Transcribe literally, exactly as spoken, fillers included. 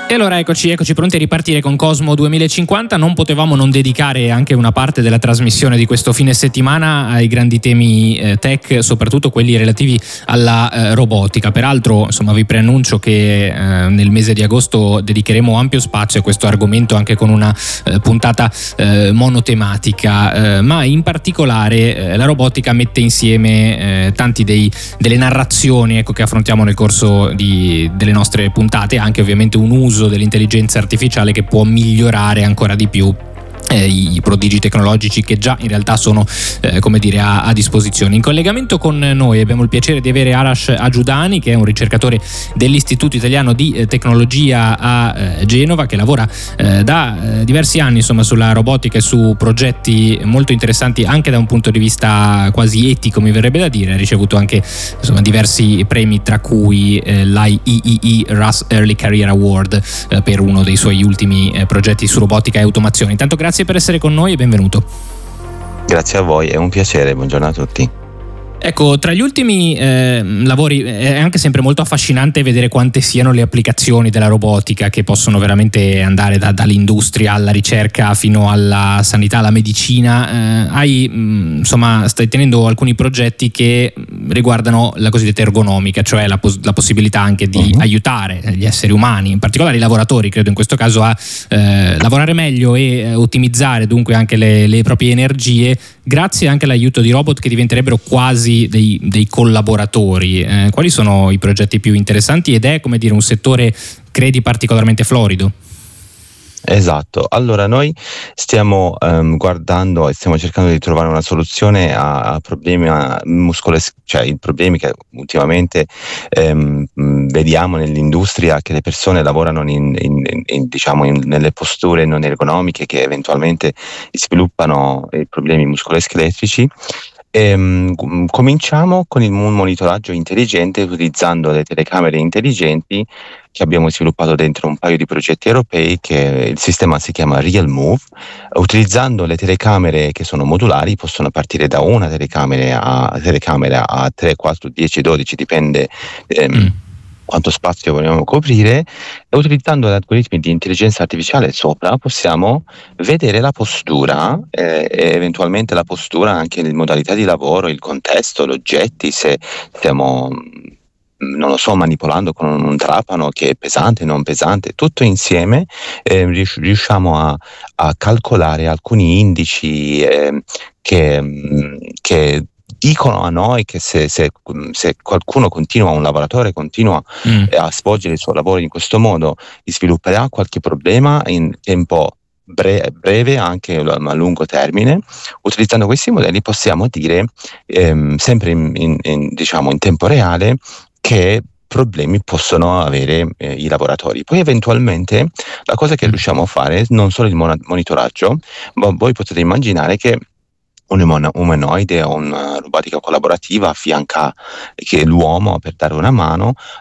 E allora eccoci, eccoci pronti a ripartire con Cosmo duemilacinquanta. Non potevamo non dedicare anche una parte della trasmissione di questo fine settimana ai grandi temi eh, tech, soprattutto quelli relativi alla eh, robotica. Peraltro, insomma, vi preannuncio che eh, nel mese di agosto dedicheremo ampio spazio a questo argomento, anche con una eh, puntata eh, monotematica, eh, ma in particolare eh, la robotica mette insieme eh, tanti dei, delle narrazioni, ecco, che affrontiamo nel corso di, delle nostre puntate, anche ovviamente un uso dell'intelligenza artificiale che può migliorare ancora di più Eh, i prodigi tecnologici che già in realtà sono eh, come dire a, a disposizione. In collegamento con noi abbiamo il piacere di avere Arash Aggiudani, che è un ricercatore dell'Istituto Italiano di eh, Tecnologia a eh, Genova, che lavora eh, da eh, diversi anni insomma sulla robotica e su progetti molto interessanti anche da un punto di vista quasi etico, mi verrebbe da dire. Ha ricevuto anche insomma diversi premi, tra cui eh, l'I E E E Russ Early Career Award eh, per uno dei suoi ultimi eh, progetti su robotica e automazione. Intanto grazie per essere con noi e benvenuto. Grazie a voi, è un piacere, buongiorno a tutti. Ecco, tra gli ultimi eh, lavori è anche sempre molto affascinante vedere quante siano le applicazioni della robotica, che possono veramente andare da, dall'industria alla ricerca fino alla sanità, alla medicina. Eh, hai, mh, insomma, stai tenendo alcuni progetti che riguardano la cosiddetta ergonomica, cioè la, pos- la possibilità anche di uh-huh. aiutare gli esseri umani, in particolare i lavoratori, credo in questo caso, a eh, lavorare meglio e eh, ottimizzare dunque anche le, le proprie energie, grazie anche all'aiuto di robot che diventerebbero quasi Dei, dei collaboratori. Eh, quali sono i progetti più interessanti ed è, come dire, un settore, credi, particolarmente florido? Esatto, allora noi stiamo um, guardando e stiamo cercando di trovare una soluzione a, a problemi muscoloscheletici, cioè i problemi che ultimamente um, vediamo nell'industria, che le persone lavorano in, in, in, diciamo in, nelle posture non ergonomiche, che eventualmente sviluppano i problemi muscoloscheletici. Ehm, cominciamo con il monitoraggio intelligente utilizzando le telecamere intelligenti che abbiamo sviluppato dentro un paio di progetti europei, che il sistema si chiama RealMove. Utilizzando le telecamere che sono modulari, possono partire da una telecamera a telecamera a tre, quattro, dieci, dodici, dipende ehm, mm. quanto spazio vogliamo coprire, e utilizzando gli algoritmi di intelligenza artificiale sopra possiamo vedere la postura eh, e eventualmente la postura anche in modalità di lavoro, il contesto, gli oggetti, se stiamo, non lo so, manipolando con un trapano che è pesante, non pesante, tutto insieme eh, riusciamo a, a calcolare alcuni indici eh, che, che dicono a noi che se, se, se qualcuno continua, un lavoratore continua mm. a svolgere il suo lavoro in questo modo, svilupperà qualche problema in tempo bre- breve, anche a lungo termine. Utilizzando questi modelli possiamo dire ehm, sempre in, in, in, diciamo in tempo reale che problemi possono avere eh, i lavoratori. Poi eventualmente la cosa che riusciamo a fare, non solo il mon- monitoraggio, ma voi potete immaginare che un umanoide o una robotica collaborativa affianca che l'uomo per dare una mano,